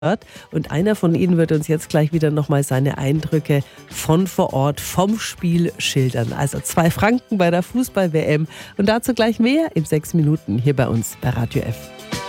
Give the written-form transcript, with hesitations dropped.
Und einer von Ihnen wird uns jetzt gleich wieder nochmal seine Eindrücke von vor Ort, vom Spiel schildern. Also 2 Franken bei der Fußball-WM und dazu gleich mehr in 6 Minuten hier bei uns bei Radio F.